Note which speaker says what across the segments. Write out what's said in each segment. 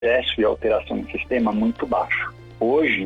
Speaker 1: progresso e alteração do sistema muito baixo. Hoje,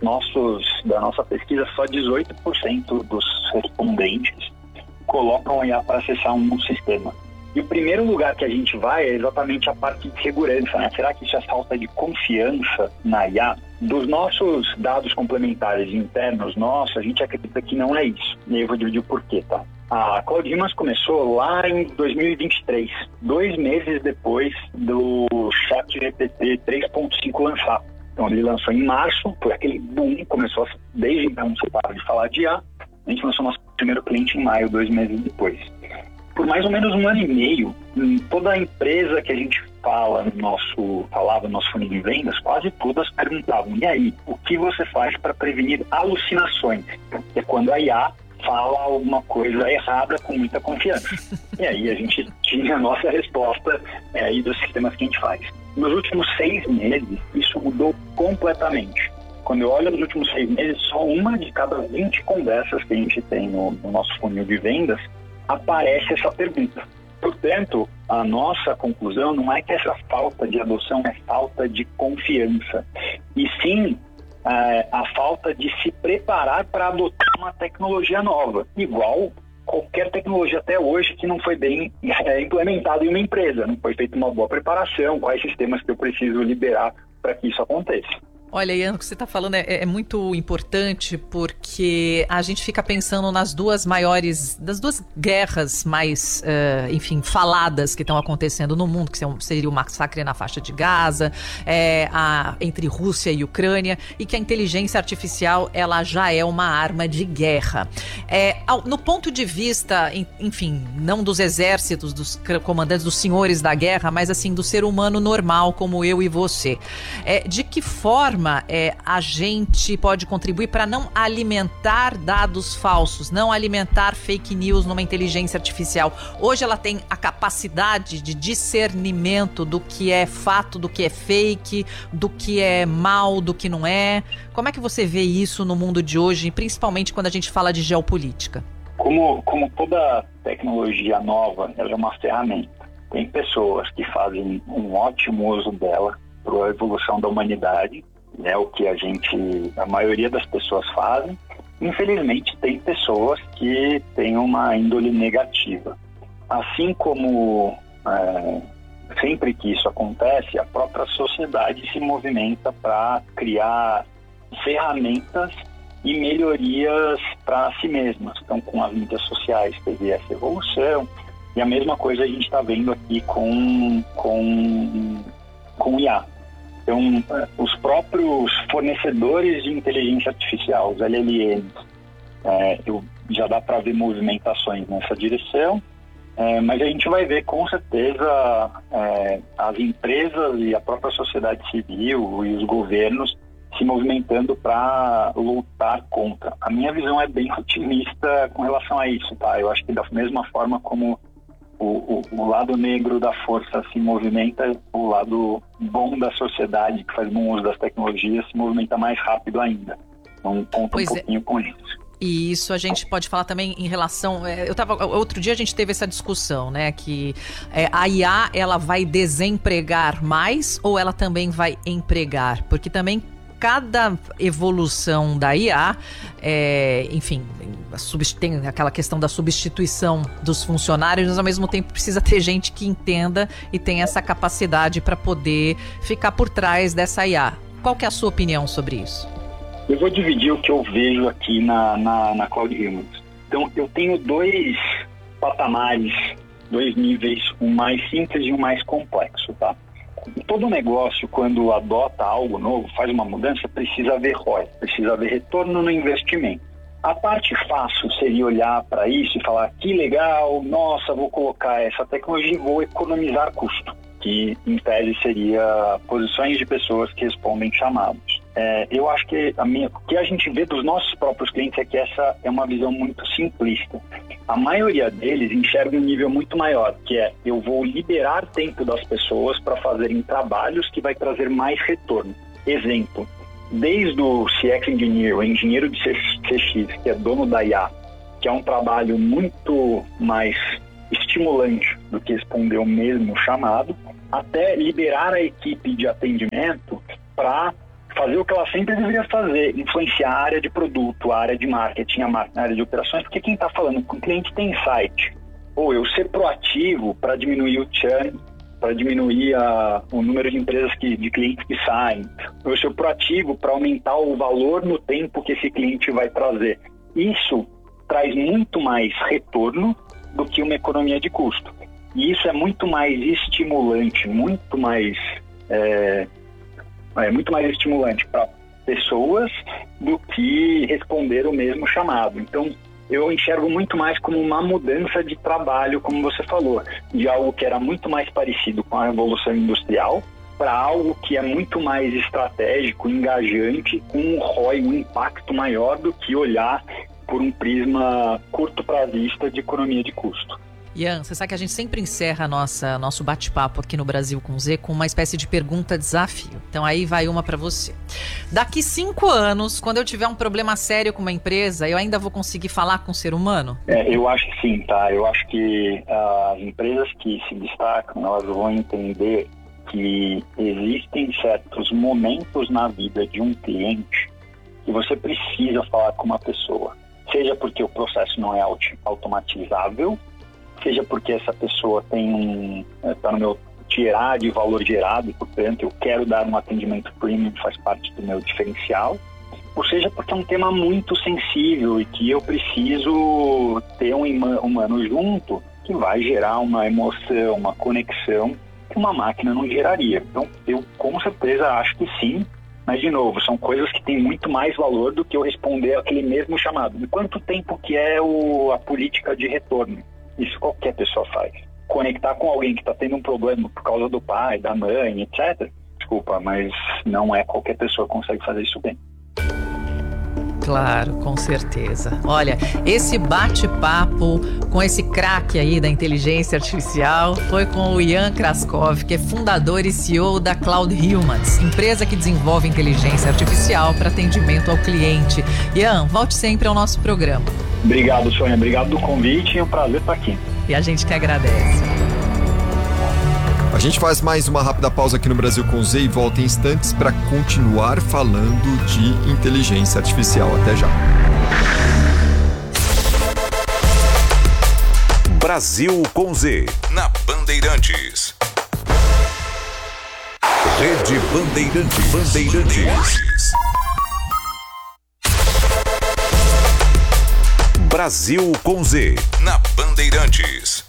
Speaker 1: da nossa pesquisa, só 18% dos respondentes colocam a IA para acessar um sistema. E o primeiro lugar que a gente vai é exatamente a parte de segurança, né? Será que isso é falta de confiança na IA? Dos nossos dados complementares internos, a gente acredita que não é isso. E aí eu vou dividir o porquê, tá? A CloudImage começou lá em 2023, 2 meses depois do ChatGPT 3.5 lançar. Então ele lançou em março, foi aquele boom, começou desde então se para de falar de IA. A gente lançou nosso primeiro cliente em maio, 2 meses depois. Por mais ou menos 1 ano e meio, em toda a empresa que a gente falava no nosso funil de vendas, quase todas perguntavam: e aí, o que você faz para prevenir alucinações? Que é quando a IA fala alguma coisa errada com muita confiança. E aí a gente tinha a nossa resposta aí dos sistemas que a gente faz. Nos últimos 6 meses, isso mudou completamente. Quando eu olho nos últimos 6 meses, só 1 de cada 20 conversas que a gente tem no nosso funil de vendas aparece essa pergunta. Portanto, a nossa conclusão não é que essa falta de adoção é falta de confiança, e sim a falta de se preparar para adotar uma tecnologia nova, igual qualquer tecnologia até hoje que não foi bem implementada em uma empresa, não foi feita uma boa preparação, quais sistemas que eu preciso liberar para que isso aconteça.
Speaker 2: Olha, Ian, o que você está falando é muito importante, porque a gente fica pensando das duas guerras mais, faladas que estão acontecendo no mundo, que seria o massacre na faixa de Gaza, entre Rússia e Ucrânia, e que a inteligência artificial ela já é uma arma de guerra. No ponto de vista, enfim, não dos exércitos, dos comandantes, dos senhores da guerra, mas assim, do ser humano normal como eu e você. De que forma a gente pode contribuir para não alimentar dados falsos, não alimentar fake news numa inteligência artificial? Hoje ela tem a capacidade de discernimento do que é fato, do que é fake, do que é mal, do que não é. Como é que você vê isso no mundo de hoje, principalmente quando a gente fala de geopolítica?
Speaker 1: Como toda tecnologia nova, ela é uma ferramenta. Tem pessoas que fazem um ótimo uso dela para a evolução da humanidade, é o que a maioria das pessoas fazem. Infelizmente, tem pessoas que têm uma índole negativa. Assim como sempre que isso acontece, a própria sociedade se movimenta para criar ferramentas e melhorias para si mesmas. Então, com as mídias sociais teve essa evolução, e a mesma coisa a gente está vendo aqui com IA. Então, os próprios fornecedores de inteligência artificial, os LLMs, já dá para ver movimentações nessa direção, mas a gente vai ver com certeza as empresas e a própria sociedade civil e os governos se movimentando para lutar contra. A minha visão é bem otimista com relação a isso, tá? Eu acho que da mesma forma como o lado negro da força se movimenta, o lado bom da sociedade, que faz bom uso das tecnologias, se movimenta mais rápido ainda. Então, conta um pouquinho com isso.
Speaker 2: E isso a gente pode falar também em relação... outro dia a gente teve essa discussão, né? Que a IA, ela vai desempregar mais ou ela também vai empregar? Porque também cada evolução da IA, tem aquela questão da substituição dos funcionários, mas ao mesmo tempo precisa ter gente que entenda e tenha essa capacidade para poder ficar por trás dessa IA. Qual que é a sua opinião sobre isso?
Speaker 1: Eu vou dividir o que eu vejo aqui na CloudImage. Então, eu tenho 2 patamares, 2 níveis, um mais simples e um mais complexo, tá? Todo negócio, quando adota algo novo, faz uma mudança, precisa haver ROI, precisa haver retorno no investimento. A parte fácil seria olhar para isso e falar: que legal, nossa, vou colocar essa tecnologia e vou economizar custo, que em tese seria posições de pessoas que respondem chamados. Eu acho que o que a gente vê dos nossos próprios clientes é que essa é uma visão muito simplista. A maioria deles enxerga um nível muito maior, que é: eu vou liberar tempo das pessoas para fazerem trabalhos que vai trazer mais retorno. Exemplo, desde o CX Engineer, o engenheiro de CX, que é dono da IA, que é um trabalho muito mais estimulante do que responder o mesmo chamado, até liberar a equipe de atendimento para fazer o que ela sempre deveria fazer, influenciar a área de produto, a área de marketing, a área de operações, porque quem está falando com o cliente tem insight. Ou eu ser proativo para diminuir o churn, para diminuir o número de empresas de clientes que saem. Eu ser proativo para aumentar o valor no tempo que esse cliente vai trazer. Isso traz muito mais retorno do que uma economia de custo. E isso é muito mais estimulante, muito mais estimulante para pessoas do que responder o mesmo chamado. Então, eu enxergo muito mais como uma mudança de trabalho, como você falou, de algo que era muito mais parecido com a Revolução Industrial para algo que é muito mais estratégico, engajante, com um ROI, um impacto maior do que olhar por um prisma curto prazista de economia de custo.
Speaker 2: Ian, você sabe que a gente sempre encerra nosso bate-papo aqui no Brasil com Z com uma espécie de pergunta-desafio. Então aí vai uma para você. Daqui 5 anos, quando eu tiver um problema sério com uma empresa, eu ainda vou conseguir falar com o ser humano?
Speaker 1: Eu acho que sim, tá? Eu acho que as empresas que se destacam, elas vão entender que existem certos momentos na vida de um cliente que você precisa falar com uma pessoa. Seja porque o processo não é automatizável, seja porque essa pessoa está no meu tirar de valor gerado e, portanto, eu quero dar um atendimento premium que faz parte do meu diferencial, ou seja porque é um tema muito sensível e que eu preciso ter um humano junto que vai gerar uma emoção, uma conexão que uma máquina não geraria. Então, eu com certeza acho que sim, mas, de novo, são coisas que têm muito mais valor do que eu responder aquele mesmo chamado. E quanto tempo que é a política de retorno? Isso qualquer pessoa faz. Conectar com alguém que está tendo um problema por causa do pai, da mãe, etc. Desculpa, mas não é qualquer pessoa que consegue fazer isso bem.
Speaker 2: Claro, com certeza. Olha, esse bate-papo com esse craque aí da inteligência artificial foi com o Ian Kraskov, que é fundador e CEO da Cloud Humans, empresa que desenvolve inteligência artificial para atendimento ao cliente. Ian, volte sempre ao nosso programa.
Speaker 1: Obrigado, Sônia. Obrigado do convite. É um prazer estar aqui.
Speaker 2: E a gente que agradece.
Speaker 3: A gente faz mais uma rápida pausa aqui no Brasil com Z e volta em instantes para continuar falando de inteligência artificial. Até já.
Speaker 4: Brasil com Z, na Bandeirantes. Rede Bandeirantes. Brasil com Z, na Bandeirantes.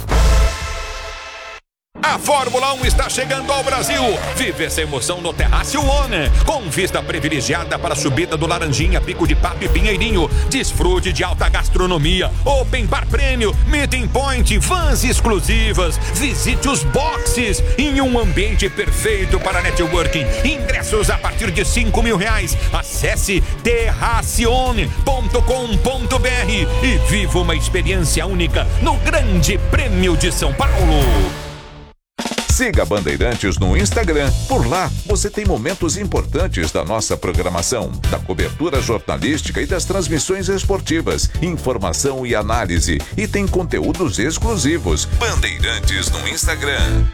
Speaker 4: A Fórmula 1 está chegando ao Brasil. Vive essa emoção no Terraço One, com vista privilegiada para a subida do Laranjinha, Pico de Papo e Pinheirinho. Desfrute de alta gastronomia, open bar prêmio, meeting point, vans exclusivas. Visite os boxes em um ambiente perfeito para networking. Ingressos a partir de R$5.000. Acesse terracione.com.br e viva uma experiência única no Grande Prêmio de São Paulo. Siga Bandeirantes no Instagram. Por lá, você tem momentos importantes da nossa programação, da cobertura jornalística e das transmissões esportivas, informação e análise. E tem conteúdos exclusivos. Bandeirantes no Instagram.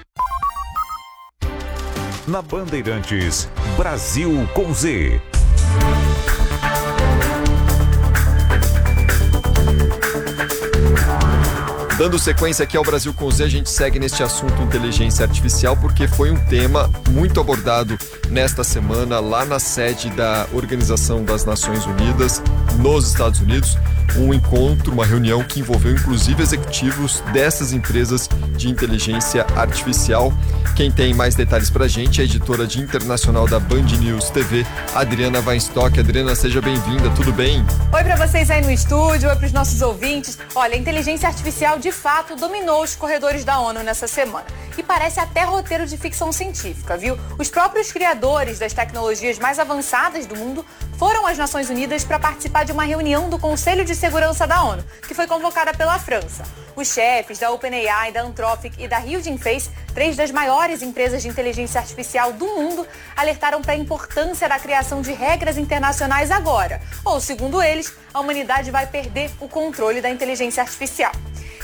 Speaker 4: Na Bandeirantes, Brasil com Z.
Speaker 3: Dando sequência aqui ao Brasil com Z, a gente segue neste assunto inteligência artificial, porque foi um tema muito abordado nesta semana lá na sede da Organização das Nações Unidas, nos Estados Unidos. Um encontro, uma reunião que envolveu inclusive executivos dessas empresas de inteligência artificial. Quem tem mais detalhes pra gente é a editora de internacional da Band News TV, Adriana Weinstock. Adriana, seja bem-vinda, tudo bem?
Speaker 5: Oi pra vocês aí no estúdio, oi pros nossos ouvintes. Olha, a inteligência artificial de fato dominou os corredores da ONU nessa semana. E parece até roteiro de ficção científica, viu? Os próprios criadores das tecnologias mais avançadas do mundo foram às Nações Unidas para participar de uma reunião do Conselho de Segurança da ONU, que foi convocada pela França. Os chefes da OpenAI, da Anthropic e da Hugging Face, 3 das maiores empresas de inteligência artificial do mundo, alertaram para a importância da criação de regras internacionais agora. Ou, segundo eles, a humanidade vai perder o controle da inteligência artificial.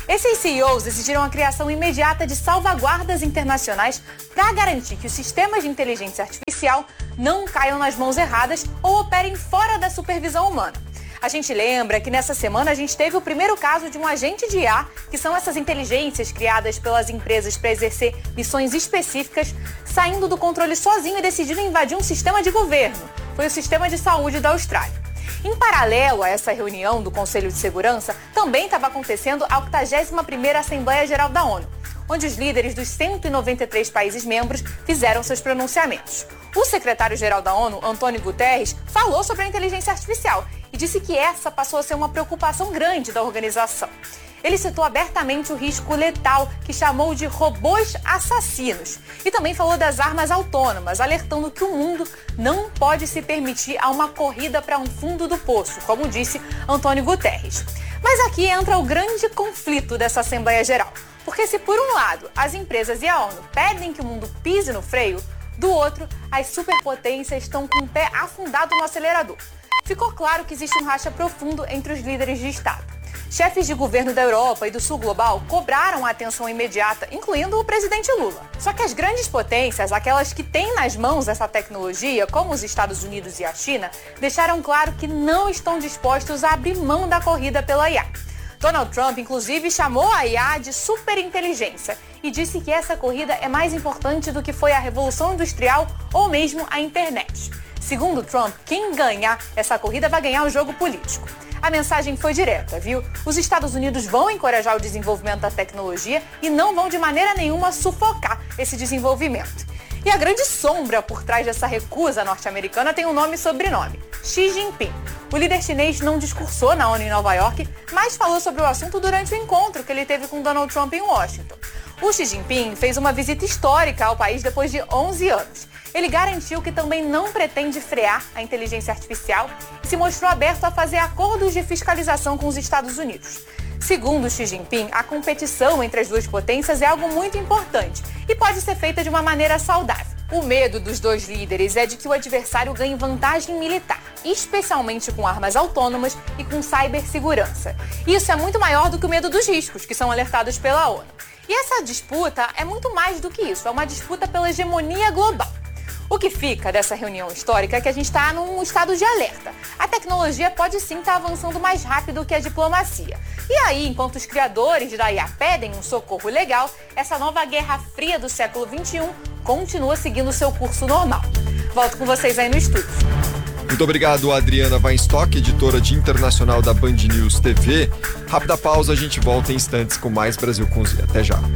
Speaker 5: Esses CEOs exigiram a criação imediata de salvaguardas internacionais para garantir que os sistemas de inteligência artificial não caiam nas mãos erradas ou operem fora da supervisão humana. A gente lembra que nessa semana a gente teve o primeiro caso de um agente de IA, que são essas inteligências criadas pelas empresas para exercer missões específicas, saindo do controle sozinho e decidindo invadir um sistema de governo. Foi o sistema de saúde da Austrália. Em paralelo a essa reunião do Conselho de Segurança, também estava acontecendo a 81ª Assembleia Geral da ONU, onde os líderes dos 193 países membros fizeram seus pronunciamentos. O secretário-geral da ONU, Antônio Guterres, falou sobre a inteligência artificial e disse que essa passou a ser uma preocupação grande da organização. Ele citou abertamente o risco letal, que chamou de robôs assassinos, e também falou das armas autônomas, alertando que o mundo não pode se permitir a uma corrida para um fundo do poço, como disse Antônio Guterres. Mas aqui entra o grande conflito dessa Assembleia Geral, porque se por um lado as empresas e a ONU pedem que o mundo pise no freio, do outro as superpotências estão com o pé afundado no acelerador. Ficou claro que existe um racha profundo entre os líderes de Estado. Chefes de governo da Europa e do Sul Global cobraram a atenção imediata, incluindo o presidente Lula. Só que as grandes potências, aquelas que têm nas mãos essa tecnologia, como os Estados Unidos e a China, deixaram claro que não estão dispostos a abrir mão da corrida pela IA. Donald Trump, inclusive, chamou a IA de superinteligência e disse que essa corrida é mais importante do que foi a Revolução Industrial ou mesmo a internet. Segundo Trump, quem ganhar essa corrida vai ganhar o jogo político. A mensagem foi direta, viu? Os Estados Unidos vão encorajar o desenvolvimento da tecnologia e não vão de maneira nenhuma sufocar esse desenvolvimento. E a grande sombra por trás dessa recusa norte-americana tem um nome e sobrenome: Xi Jinping. O líder chinês não discursou na ONU em Nova York, mas falou sobre o assunto durante o encontro que ele teve com Donald Trump em Washington. O Xi Jinping fez uma visita histórica ao país depois de 11 anos. Ele garantiu que também não pretende frear a inteligência artificial e se mostrou aberto a fazer acordos de fiscalização com os Estados Unidos. Segundo Xi Jinping, a competição entre as duas potências é algo muito importante e pode ser feita de uma maneira saudável. O medo dos dois líderes é de que o adversário ganhe vantagem militar, especialmente com armas autônomas e com cibersegurança. Isso é muito maior do que o medo dos riscos, que são alertados pela ONU. E essa disputa é muito mais do que isso, é uma disputa pela hegemonia global. O que fica dessa reunião histórica é que a gente está num estado de alerta. A tecnologia pode sim estar avançando mais rápido que a diplomacia. E aí, enquanto os criadores da IA pedem um socorro legal, essa nova Guerra Fria do século XXI continua seguindo seu curso normal. Volto com vocês aí no estúdio.
Speaker 3: Muito obrigado, Adriana Weinstock, editora de internacional da Band News TV. Rápida pausa, a gente volta em instantes com mais Brasil com Z. Até já.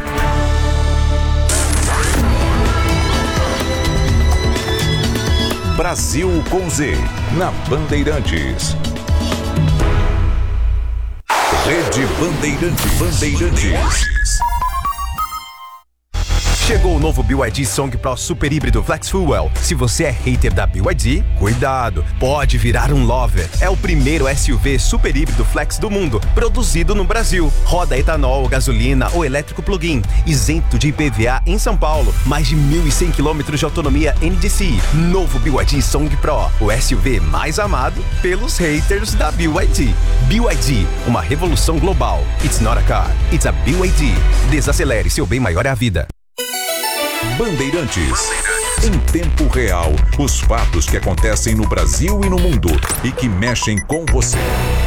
Speaker 4: Brasil com Z, na Bandeirantes. Rede Bandeirantes.
Speaker 6: Chegou o novo BYD Song Pro Super Híbrido Flex Fuel. Se você é hater da BYD, cuidado, pode virar um lover. É o primeiro SUV super híbrido flex do mundo, produzido no Brasil. Roda etanol, gasolina ou elétrico plug-in, isento de IPVA em São Paulo. Mais de 1.100 km de autonomia NDC. Novo BYD Song Pro, o SUV mais amado pelos haters da BYD. BYD, uma revolução global. It's not a car, it's a BYD. Desacelere, seu bem maior é a vida.
Speaker 4: Bandeirantes. Em tempo real, os fatos que acontecem no Brasil e no mundo e que mexem com você.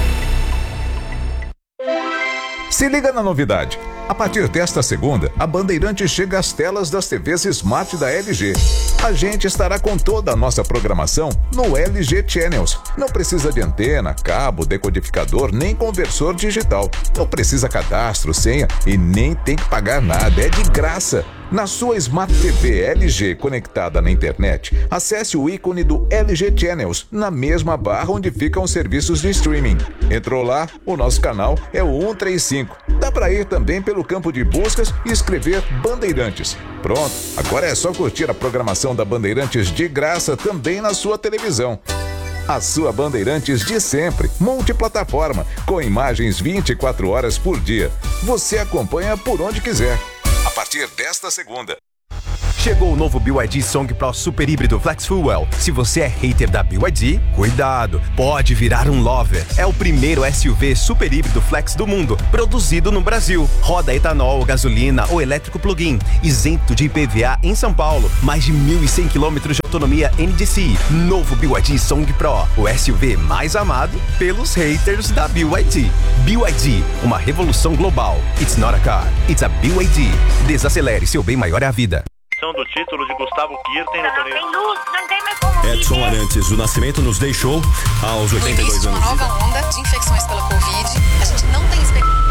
Speaker 4: Se liga na novidade. A partir desta segunda, a Bandeirantes chega às telas das TVs Smart da LG. A gente estará com toda a nossa programação no LG Channels. Não precisa de antena, cabo, decodificador, nem conversor digital. Não precisa cadastro, senha e nem tem que pagar nada. É de graça. Na sua Smart TV LG conectada na internet, acesse o ícone do LG Channels na mesma barra onde ficam os serviços de streaming. Entrou lá? O nosso canal é o 135. Dá para ir também pelo campo de buscas e escrever Bandeirantes. Pronto, agora é só curtir a programação da Bandeirantes de graça também na sua televisão. A sua Bandeirantes de sempre, multiplataforma, com imagens 24 horas por dia. Você acompanha por onde quiser. A partir desta segunda.
Speaker 6: Chegou o novo BYD Song Pro Super Híbrido Flex Fuel. Se você é hater da BYD, cuidado, pode virar um lover. É o primeiro SUV super híbrido flex do mundo, produzido no Brasil. Roda etanol, gasolina ou elétrico plug-in, isento de IPVA em São Paulo. Mais de 1.100 km de autonomia NDCi. Novo BYD Song Pro, o SUV mais amado pelos haters da BYD. BYD, uma revolução global. It's not a car, it's a BYD. Desacelere, seu bem maior é a vida.
Speaker 7: Do título de Gustavo Kirten no torneio.
Speaker 8: Tem luz, não tem mais como
Speaker 9: Edson Arantes do Nascimento nos deixou aos 82 anos.
Speaker 10: Uma nova onda de infecções pela Covid. A gente não tem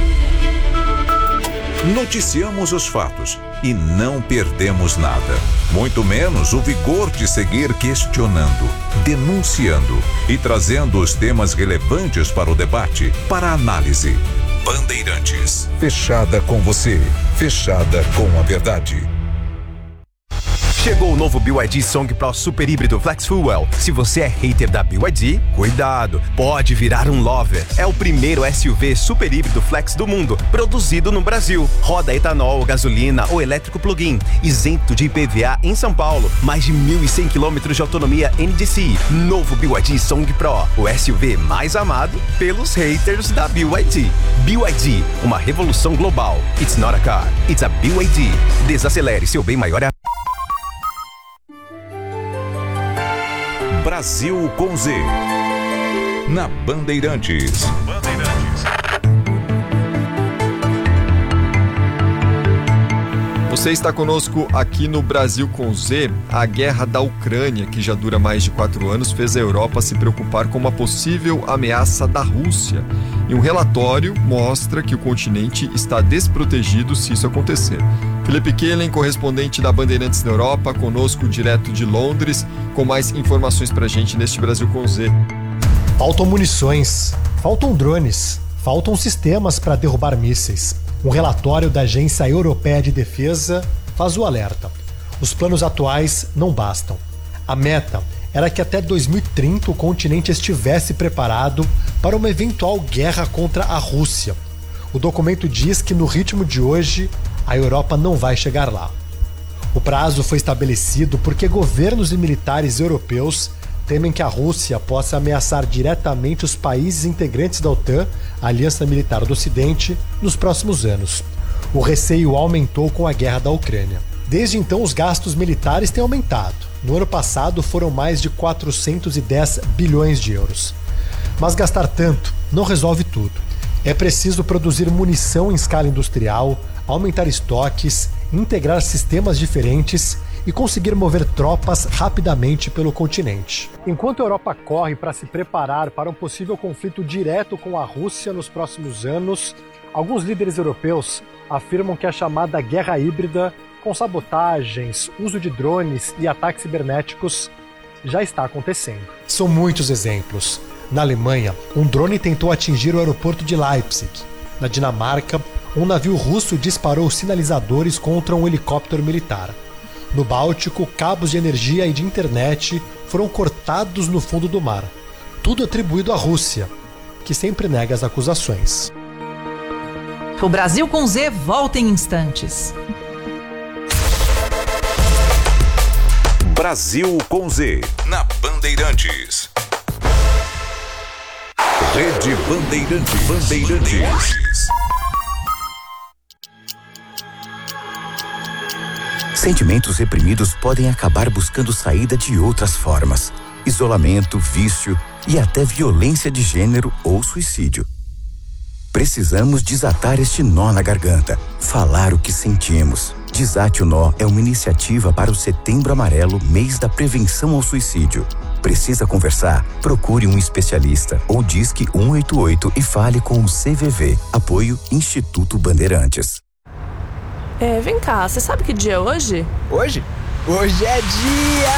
Speaker 11: Noticiamos os fatos e não perdemos nada. Muito menos o vigor de seguir questionando, denunciando e trazendo os temas relevantes para o debate, para a análise. Bandeirantes. Fechada com você. Fechada com a verdade.
Speaker 6: Chegou o novo BYD Song Pro Super Híbrido Flex Fuel. Se você é hater da BYD, cuidado, pode virar um lover. É o primeiro SUV super híbrido flex do mundo, produzido no Brasil. Roda etanol, gasolina ou elétrico plug-in, isento de IPVA em São Paulo. Mais de 1.100 km de autonomia NDCi. Novo BYD Song Pro, o SUV mais amado pelos haters da BYD. BYD, uma revolução global. It's not a car, it's a BYD. Desacelere, seu bem maior é a...
Speaker 11: Brasil com Z. Na Bandeirantes.
Speaker 3: Você está conosco aqui no Brasil com Z. A guerra da Ucrânia, que já dura mais de 4 anos, fez a Europa se preocupar com uma possível ameaça da Rússia. E um relatório mostra que o continente está desprotegido se isso acontecer. Felipe Kellen, correspondente da Bandeirantes na Europa, conosco direto de Londres, com mais informações pra gente neste Brasil com Z.
Speaker 12: Faltam munições, faltam drones, faltam sistemas para derrubar mísseis. Um relatório da Agência Europeia de Defesa faz o alerta. Os planos atuais não bastam. A meta era que até 2030 o continente estivesse preparado para uma eventual guerra contra a Rússia. O documento diz que no ritmo de hoje, a Europa não vai chegar lá. O prazo foi estabelecido porque governos e militares europeus temem que a Rússia possa ameaçar diretamente os países integrantes da OTAN, a Aliança Militar do Ocidente, nos próximos anos. O receio aumentou com a guerra da Ucrânia. Desde então, os gastos militares têm aumentado. No ano passado, foram mais de 410 bilhões de euros. Mas gastar tanto não resolve tudo. É preciso produzir munição em escala industrial, aumentar estoques, integrar sistemas diferentes e conseguir mover tropas rapidamente pelo continente. Enquanto a Europa corre para se preparar para um possível conflito direto com a Rússia nos próximos anos, alguns líderes europeus afirmam que a chamada guerra híbrida, com sabotagens, uso de drones e ataques cibernéticos, já está acontecendo. São muitos exemplos. Na Alemanha, um drone tentou atingir o aeroporto de Leipzig. Na Dinamarca, um navio russo disparou sinalizadores contra um helicóptero militar. No Báltico, cabos de energia e de internet foram cortados no fundo do mar. Tudo atribuído à Rússia, que sempre nega as acusações.
Speaker 2: O Brasil com Z volta em instantes.
Speaker 11: Brasil com Z. Na Bandeirantes. Rede Bandeirantes.
Speaker 13: Sentimentos reprimidos podem acabar buscando saída de outras formas. Isolamento, vício e até violência de gênero ou suicídio. Precisamos desatar este nó na garganta, falar o que sentimos. Desate o Nó é uma iniciativa para o Setembro Amarelo, mês da prevenção ao suicídio. Precisa conversar? Procure um especialista ou disque 188 e fale com o CVV. Apoio Instituto Bandeirantes.
Speaker 14: Vem cá, você sabe que dia é hoje?
Speaker 15: Hoje? Hoje é dia